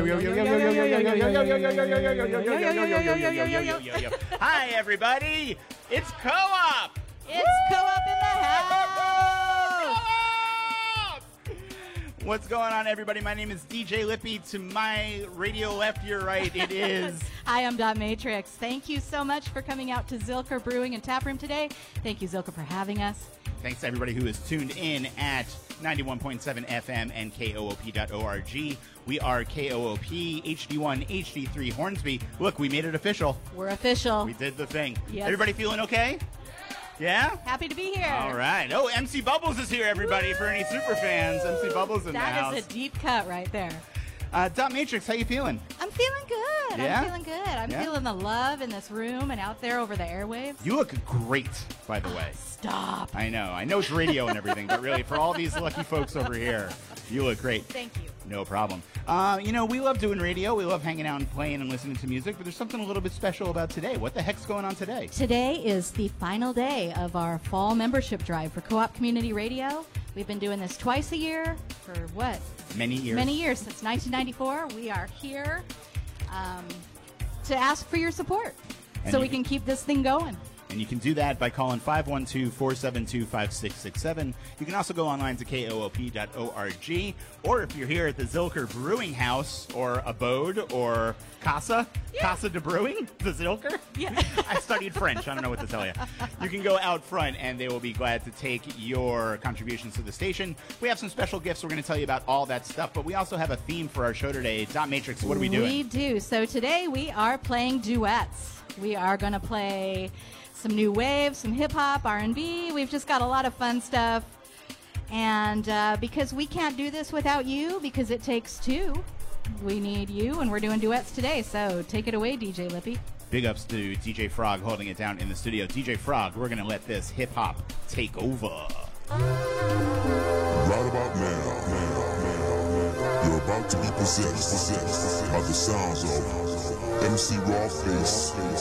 Hi, everybody. It's Co-op. It's Co-op in the house. What's going on, everybody? My name is DJ Lippy. To my radio left, your right, it is... Hi, I'm Dot Matrix. Thank you so much for coming out to Zilker Brewing and Taproom today. Thank you, Zilker, for having us. Thanks to everybody who is tuned in at 91.7 FM and KOOP.org. We are KOOP HD1, HD3 Hornsby. Look, we made it official. We're official. We did the thing. Yes. Everybody feeling okay? Yeah? Happy to be here. All right. Oh, MC Bubbles is here, everybody. Woo! For any super fans, MC Bubbles in the house. That is a deep cut right there. Dot Matrix, how you feeling? I'm feeling good. Yeah? I'm feeling good. I'm feeling the love in this room and out there over the airwaves. You look great, by the way. Stop. I know it's radio and everything, but really, for all these lucky folks over here, you look great. Thank you. No problem. We love doing radio. We love hanging out and playing and listening to music, but there's something a little bit special about today. What the heck's going on today? Today is the final day of our fall membership drive for Co-op Community Radio. We've been doing this twice a year for what? Many years. Many years, since 1994. We are here to ask for your support so we can keep this thing going. And you can do that by calling 512-472-5667. You can also go online to KOOP.org. Or if you're here at the Zilker Brewing House or Abode or Casa de Brewing, the Zilker. Yeah. I studied French. I don't know what to tell you. You can go out front and they will be glad to take your contributions to the station. We have some special gifts. We're going to tell you about all that stuff. But we also have a theme for our show today. Dot Matrix, what are we doing? We do. So today we are playing duets. We are going to play some new wave, some hip-hop, R&B. We've just got a lot of fun stuff. And because we can't do this without you, because it takes two, we need you, and we're doing duets today. So take it away, DJ Lippy. Big ups to DJ Frog holding it down in the studio. DJ Frog, we're going to let this hip-hop take over. Right about now, you're about to be possessed by the sounds of MC Rawface